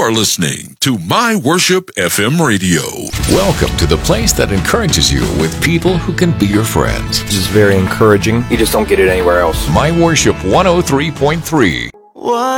are listening to My Worship FM Radio. Welcome to the place that encourages you with people who can be your friends. This is very encouraging. You just don't get it anywhere else. My Worship 103.3.